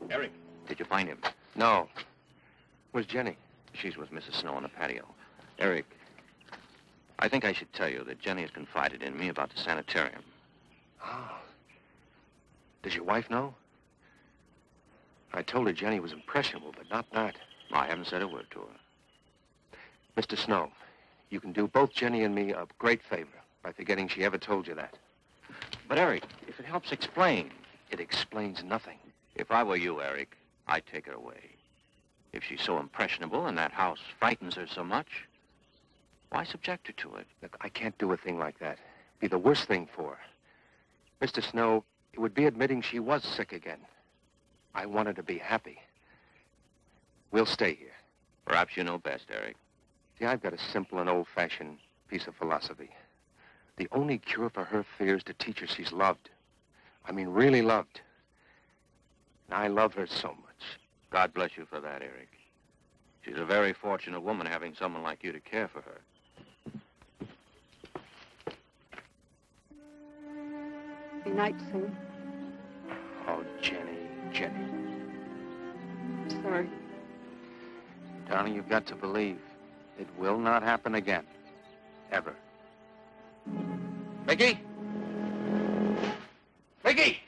Eric. Did you find him? No. Where's Jenny? She's with Mrs. Snow on the patio. Eric, I think I should tell you that Jenny has confided in me about the sanitarium. Oh. Does your wife know? I told her Jenny was impressionable, but not that. I haven't said a word to her. Mr. Snow, you can do both Jenny and me a great favor by forgetting she ever told you that. But, Eric, if it helps explain... It explains nothing. If I were you, Eric, I'd take her away. If she's so impressionable and that house frightens her so much, why subject her to it? Look, I can't do a thing like that. It'd be the worst thing for her. Mr. Snow, it would be admitting she was sick again. I want her to be happy. We'll stay here. Perhaps you know best, Eric. See, I've got a simple and old-fashioned piece of philosophy. The only cure for her fear is to teach her she's loved. I mean, really loved. And I love her so much. God bless you for that, Eric. She's a very fortunate woman having someone like you to care for her. Good night, Sue. Oh, Jenny, Jenny. I'm sorry. Darling, you've got to believe it will not happen again. Ever. Mickey? Mickey!